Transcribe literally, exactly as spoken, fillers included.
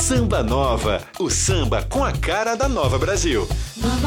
Samba Nova, o samba com a cara da Nova Brasil. Nova